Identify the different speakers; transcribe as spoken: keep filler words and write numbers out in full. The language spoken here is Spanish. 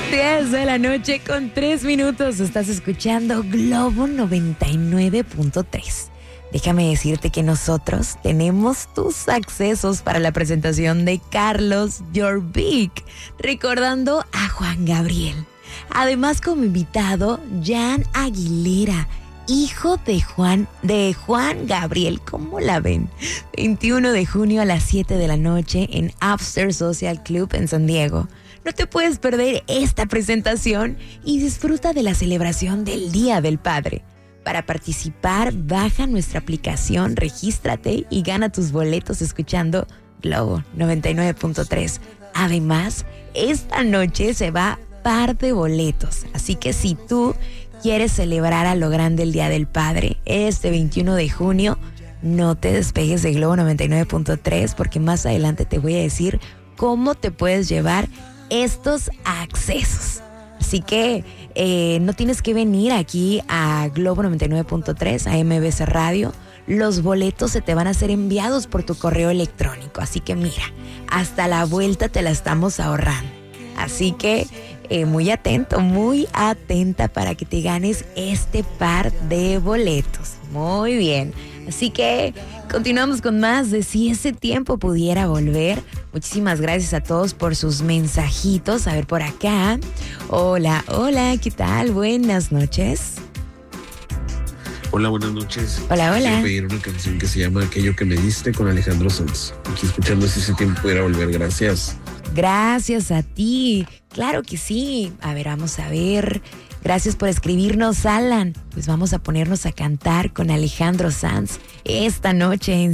Speaker 1: diez de la noche con tres minutos. Estás escuchando Globo noventa y nueve punto tres. Déjame decirte que nosotros tenemos tus accesos para la presentación de Carlos Jorvik, recordando a Juan Gabriel. Además, como invitado, Jan Aguilera, hijo de Juan, de Juan Gabriel. ¿Cómo la ven? veintiuno de junio a las siete de la noche en Upstairs Social Club en San Diego. No te puedes perder esta presentación y disfruta de la celebración del Día del Padre. Para participar, baja nuestra aplicación, regístrate y gana tus boletos escuchando Globo noventa y nueve punto tres. Además, esta noche se va par de boletos, así que si tú quieres celebrar a lo grande el Día del Padre este veintiuno de junio, no te despegues de Globo noventa y nueve punto tres, porque más adelante te voy a decir cómo te puedes llevar estos accesos. Así que eh, no tienes que venir aquí a Globo noventa y nueve punto tres, a M B C Radio. Los boletos se te van a ser enviados por tu correo electrónico. Así que mira, hasta la vuelta te la estamos ahorrando. Así que eh, muy atento, muy atenta para que te ganes este par de boletos. Muy bien. Así que continuamos con más de Si ese tiempo pudiera volver. Muchísimas gracias a todos por sus mensajitos. A ver por acá. Hola, hola, ¿qué tal? Buenas noches.
Speaker 2: Hola, buenas noches.
Speaker 1: Hola, hola.
Speaker 2: Quiero pedir una canción que se llama Aquello que me diste con Alejandro Sanz. Aquí escuchando Si ese tiempo pudiera volver. Gracias.
Speaker 1: Gracias a ti. Claro que sí. A ver, vamos a ver. Gracias por escribirnos, Alan. Pues vamos a ponernos a cantar con Alejandro Sanz esta noche en